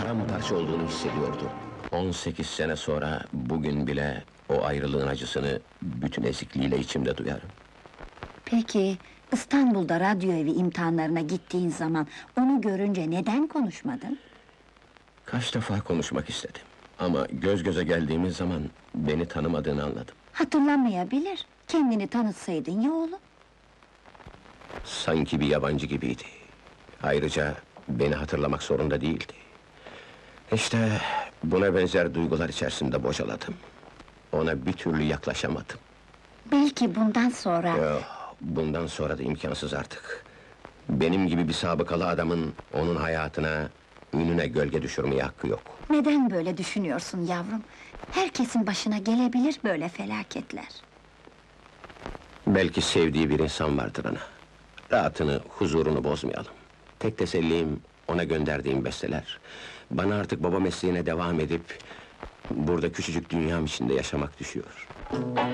paramparça olduğunu hissediyordu. 18 sene sonra, bugün bile o ayrılığın acısını bütün ezikliğiyle içimde duyarım. Peki, İstanbul'da radyo evi imtihanlarına gittiğin zaman onu görünce neden konuşmadın? Kaç defa konuşmak istedim. Ama göz göze geldiğimiz zaman beni tanımadığını anladım. Hatırlamayabilir. Kendini tanıtsaydın ya oğlum? Sanki bir yabancı gibiydi. Ayrıca beni hatırlamak zorunda değildi. İşte buna benzer duygular içerisinde bocaladım. Ona bir türlü yaklaşamadım. Belki bundan sonra... Yok, bundan sonra da imkansız artık. Benim gibi bir sabıkalı adamın onun hayatına, ününe gölge düşürmeye hakkı yok. Neden böyle düşünüyorsun yavrum? Herkesin başına gelebilir böyle felaketler. Belki sevdiği bir insan vardır ana. Rahatını, huzurunu bozmayalım. Tek tesellim, ona gönderdiğim besteler. Bana artık baba mesleğine devam edip... burada küçücük dünyam içinde yaşamak düşüyor.